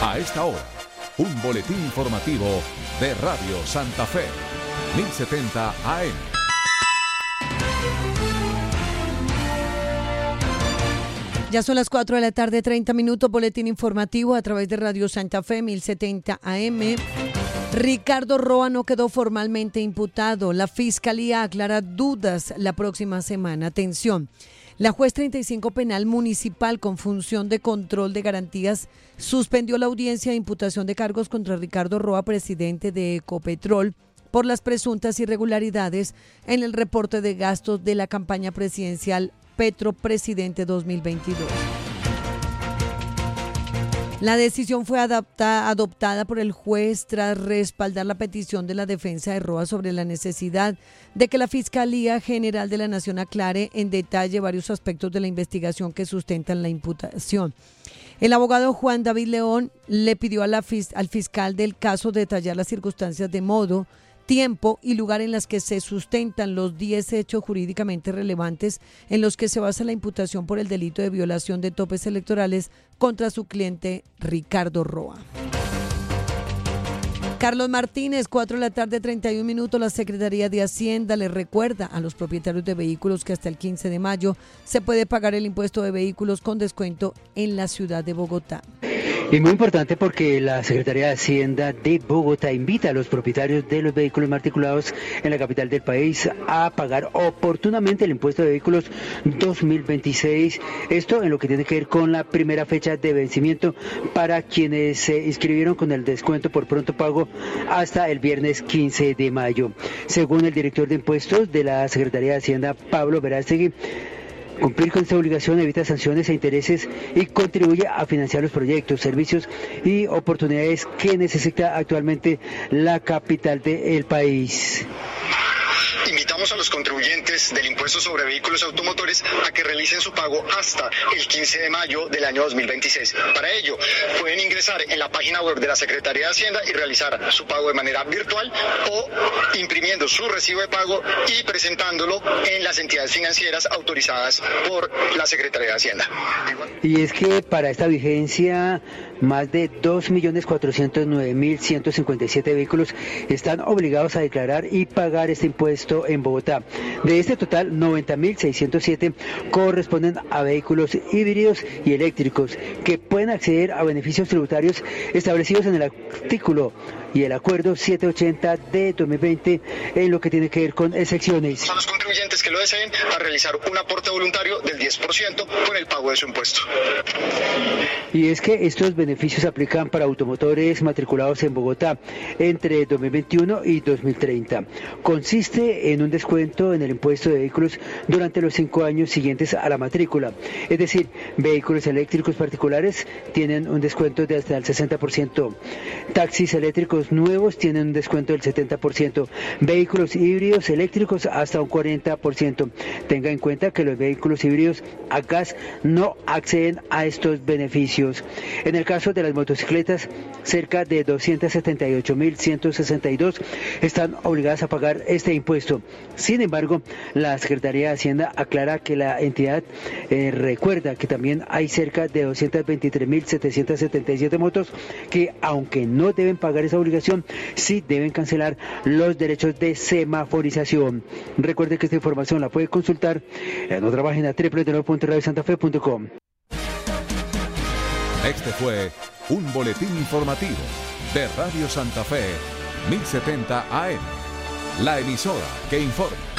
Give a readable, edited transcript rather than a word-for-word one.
A esta hora, un boletín informativo de Radio Santa Fe, 1070 AM. Ya son las 4 de la tarde, 30 minutos, boletín informativo a través de Radio Santa Fe, 1070 AM. Ricardo Roa no quedó formalmente imputado. La Fiscalía aclara dudas la próxima semana. Atención. La juez 35 penal municipal con función de control de garantías suspendió la audiencia de imputación de cargos contra Ricardo Roa, presidente de Ecopetrol, por las presuntas irregularidades en el reporte de gastos de la campaña presidencial Petro Presidente 2022. La decisión fue adoptada por el juez tras respaldar la petición de la defensa de Roa sobre la necesidad de que la Fiscalía General de la Nación aclare en detalle varios aspectos de la investigación que sustentan la imputación. El abogado Juan David León le pidió al fiscal del caso detallar las circunstancias de modo, tiempo y lugar en las que se sustentan los 10 hechos jurídicamente relevantes en los que se basa la imputación por el delito de violación de topes electorales contra su cliente Ricardo Roa. Carlos Martínez, 4 de la tarde, 31 minutos. La Secretaría de Hacienda le recuerda a los propietarios de vehículos que hasta el 15 de mayo se puede pagar el impuesto de vehículos con descuento en la ciudad de Bogotá. Y muy importante porque la Secretaría de Hacienda de Bogotá invita a los propietarios de los vehículos matriculados en la capital del país a pagar oportunamente el impuesto de vehículos 2026. Esto en lo que tiene que ver con la primera fecha de vencimiento para quienes se inscribieron con el descuento por pronto pago hasta el viernes 15 de mayo. Según el director de impuestos de la Secretaría de Hacienda, Pablo Verástegui, cumplir con esta obligación evita sanciones e intereses y contribuye a financiar los proyectos, servicios y oportunidades que necesita actualmente la capital del país. Invitamos a los contribuyentes del impuesto sobre vehículos automotores a que realicen su pago hasta el 15 de mayo del año 2026. Para ello, pueden ingresar en la página web de la Secretaría de Hacienda y realizar su pago de manera virtual o imprimiendo su recibo de pago y presentándolo en las entidades financieras autorizadas por la Secretaría de Hacienda. Y es que para esta vigencia, más de 2.409.157 vehículos están obligados a declarar y pagar este impuesto en Bogotá. De este total, 90.607 corresponden a vehículos híbridos y eléctricos que pueden acceder a beneficios tributarios establecidos en el artículo y el acuerdo 780 de 2020 en lo que tiene que ver con excepciones. A los contribuyentes que lo deseen a realizar un aporte voluntario del 10% con el pago de su impuesto. Y es que estos beneficios se aplican para automotores matriculados en Bogotá entre 2021 y 2030. Consiste en un descuento en el impuesto de vehículos durante los 5 años siguientes a la matrícula. Es decir, vehículos eléctricos particulares tienen un descuento de hasta el 60%. Taxis eléctricos nuevos tienen un descuento del 70%. Vehículos híbridos eléctricos hasta un 40%. Tenga en cuenta que los vehículos híbridos a gas no acceden a estos beneficios. En el caso de las motocicletas, cerca de 278.162 están obligadas a pagar este impuesto. Sin embargo, la Secretaría de Hacienda aclara que la entidad recuerda que también hay cerca de 223.777 motos que, aunque no deben pagar esa obligación, sí deben cancelar los derechos de semaforización. Recuerde que esta información la puede consultar en nuestra página www.radiosantafe.com. Este fue un boletín informativo de Radio Santa Fe, 1070 AM, la emisora que informa.